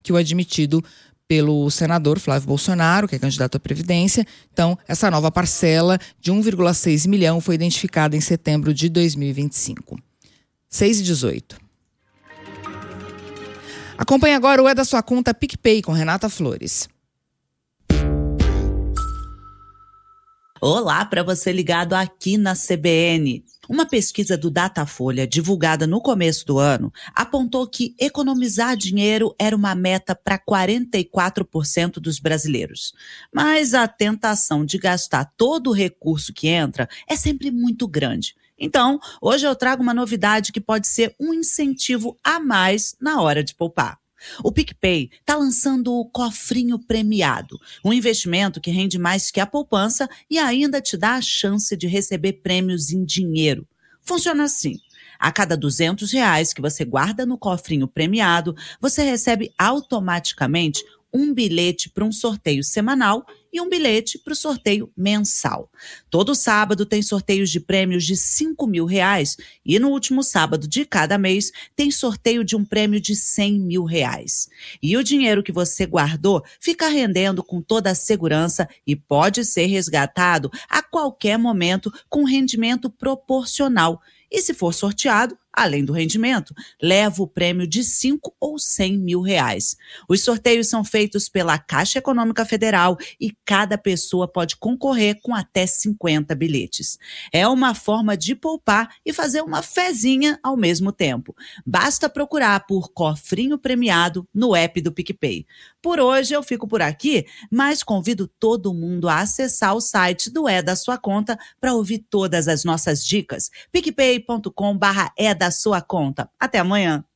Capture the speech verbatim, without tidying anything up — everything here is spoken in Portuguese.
que o admitido pelo senador Flávio Bolsonaro, que é candidato à Previdência. Então, essa nova parcela de um vírgula seis milhão foi identificada em setembro de dois mil e vinte e cinco. seis e dezoito. Acompanhe agora o É da Sua Conta PicPay com Renata Flores. Olá, para você ligado aqui na C B N. Uma pesquisa do Datafolha, divulgada no começo do ano, apontou que economizar dinheiro era uma meta para quarenta e quatro por cento dos brasileiros. Mas a tentação de gastar todo o recurso que entra é sempre muito grande. Então, hoje eu trago uma novidade que pode ser um incentivo a mais na hora de poupar. O PicPay está lançando o Cofrinho Premiado, um investimento que rende mais que a poupança e ainda te dá a chance de receber prêmios em dinheiro. Funciona assim. A cada duzentos reais que você guarda no Cofrinho Premiado, você recebe automaticamente um bilhete para um sorteio semanal e um bilhete para o sorteio mensal. Todo sábado tem sorteios de prêmios de cinco mil reais e no último sábado de cada mês tem sorteio de um prêmio de cem mil reais. E o dinheiro que você guardou fica rendendo com toda a segurança e pode ser resgatado a qualquer momento com rendimento proporcional. E se for sorteado, além do rendimento, leva o prêmio de cinco ou cem mil reais. Os sorteios são feitos pela Caixa Econômica Federal e cada pessoa pode concorrer com até cinquenta bilhetes. É uma forma de poupar e fazer uma fezinha ao mesmo tempo. Basta procurar por Cofrinho Premiado no app do PicPay. Por hoje eu fico por aqui, mas convido todo mundo a acessar o site do É da Sua Conta para ouvir todas as nossas dicas. picpay ponto com barra é da sua conta. Até amanhã.